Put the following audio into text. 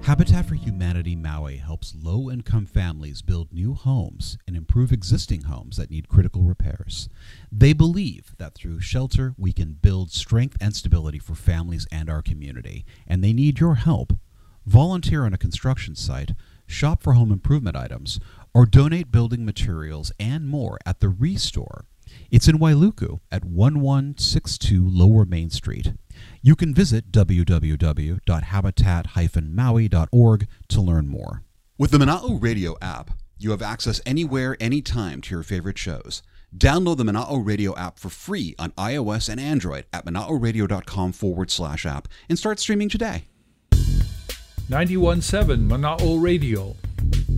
Habitat for Humanity Maui helps low-income families build new homes and improve existing homes that need critical repairs. They believe that through shelter, we can build strength and stability for families and our community, and they need your help. Volunteer on a construction site, shop for home improvement items, or donate building materials and more at the Restore. It's in Wailuku at 1162 Lower Main Street. You can visit www.habitat-maui.org to learn more. With the Mana'o Radio app, you have access anywhere, anytime to your favorite shows. Download the Mana'o Radio app for free on iOS and Android at mana'oradio.com/app and start streaming today. 91.7 Mana'o Radio.